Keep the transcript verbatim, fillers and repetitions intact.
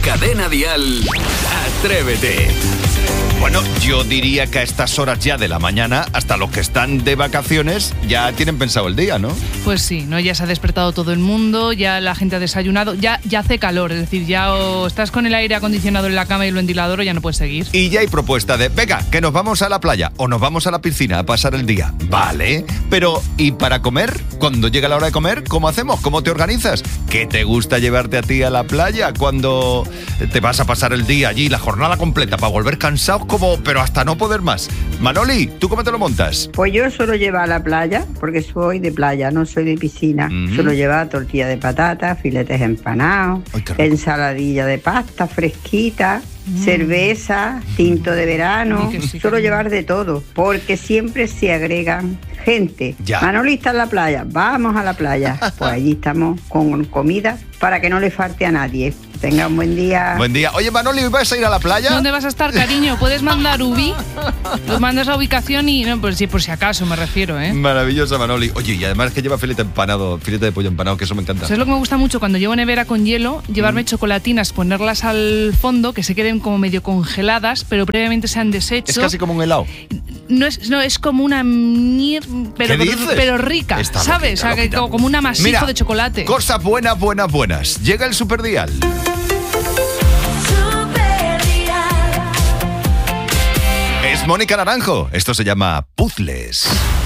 Cadena Dial, Atrévete. Bueno, yo diría que a estas horas ya de la mañana, hasta los que están de vacaciones, ya tienen pensado el día, ¿no? Pues sí, ¿no? Ya se ha despertado todo el mundo, ya la gente ha desayunado, ya, ya hace calor, es decir, ya o estás con el aire acondicionado en la cama y el ventilador o ya no puedes seguir. Y ya hay propuesta de, venga, que nos vamos a la playa o nos vamos a la piscina a pasar el día. Vale, pero ¿y para comer? Cuando llega la hora de comer, ¿cómo hacemos? ¿Cómo te organizas? ¿Qué te gusta llevarte a ti a la playa cuando te vas a pasar el día allí, la jornada completa, para volver cansados como, pero hasta no poder más? Manoli, ¿tú cómo te lo montas? Pues yo suelo llevar a la playa, porque soy de playa, no soy de piscina. Mm-hmm. Suelo llevar tortilla de patata, filetes empanados, Ay, ensaladilla de pasta fresquita, mm. cerveza, tinto de verano. Sí, suelo llevar de todo, porque siempre se agregan gente. Ya. Manoli está en la playa, vamos a la playa. Pues allí estamos con comida para que no le falte a nadie. Tenga un buen día. Buen día. Oye, Manoli, ¿hoy vas a ir a la playa? ¿Dónde vas a estar, cariño? ¿Puedes mandar Ubi? Nos mandas la ubicación y... No, pues sí, por si acaso me refiero, ¿eh? Maravillosa, Manoli. Oye, y además que lleva filete empanado, filete de pollo empanado, que eso me encanta. ¿Sabes lo que me gusta mucho? Cuando llevo nevera con hielo, llevarme mm. chocolatinas, ponerlas al fondo, que se queden como medio congeladas, pero previamente se han deshecho. Es casi como un helado. No es, no, es como una mier... pero, pero, pero rica, Está ¿sabes? Loquita, o sea, que, como un amasijo Mira, de chocolate. Cosas buenas, buenas, buenas. Llega el Superdial. Es Mónica Naranjo. Esto se llama Puzzles.